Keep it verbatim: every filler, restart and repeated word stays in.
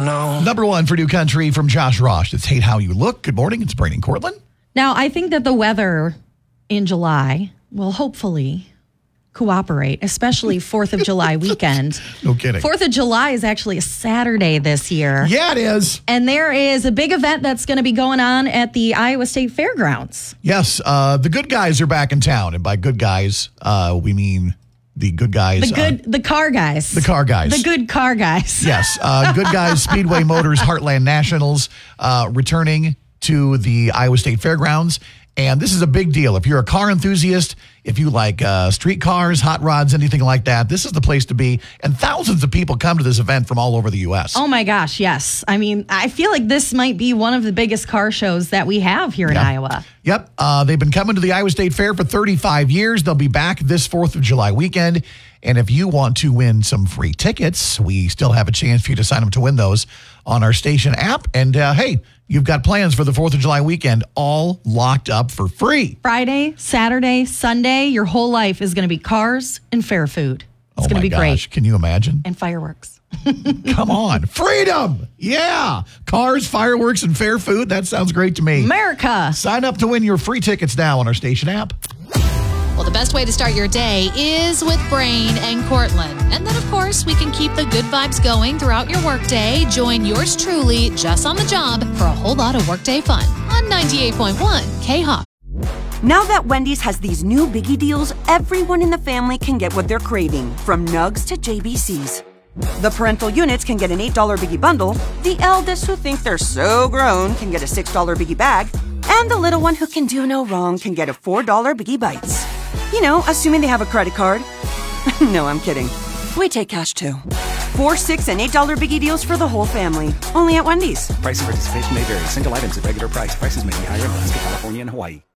know. Number one for New Country from Josh Rosh. It's Hate How You Look. Good morning. It's Brain and Cortland. Now, I think that the weather in July will hopefully cooperate, especially fourth of July weekend. No kidding. fourth of July is actually a Saturday this year. Yeah, it is. And there is a big event that's going to be going on at the Iowa State Fairgrounds. Yes, uh, the good guys are back in town. And by good guys, uh, we mean the good guys. The good, uh, the car guys. The car guys. The good car guys. Yes, uh, Good Guys Speedway Motors Heartland Nationals uh, returning to the Iowa State Fairgrounds. And this is a big deal. If you're a car enthusiast, if you like uh, street cars, hot rods, anything like that, this is the place to be. And thousands of people come to this event from all over the U S. Oh, my gosh, yes. I mean, I feel like this might be one of the biggest car shows that we have here in Yep. Iowa. Yep. Uh, they've been coming to the Iowa State Fair for thirty-five years. They'll be back this fourth of July weekend. And if you want to win some free tickets, we still have a chance for you to sign up to win those on our station app. And uh, hey, you've got plans for the fourth of July weekend all locked up for free. Friday, Saturday, Sunday, your whole life is going to be cars and fair food. It's Oh going my to be gosh. great. Can you imagine? And fireworks. Come on. Freedom. Yeah. Cars, fireworks, and fair food. That sounds great to me. America. Sign up to win your free tickets now on our station app. Well, the best way to start your day is with Brain and Cortland. And then, of course, we can keep the good vibes going throughout your workday. Join yours truly, Jess on the Job, for a whole lot of workday fun on ninety-eight point one K-Hawk. Now that Wendy's has these new biggie deals, everyone in the family can get what they're craving, from nugs to J B Cs. The parental units can get an eight dollar biggie bundle, the eldest who think they're so grown can get a six dollar biggie bag, and the little one who can do no wrong can get a four dollar biggie bites. You know, assuming they have a credit card. No, I'm kidding. We take cash too. Four, six, and eight dollar biggie deals for the whole family. Only at Wendy's. Price and participation may vary. Single items at regular price. Prices may be higher in Alaska, California, and Hawaii.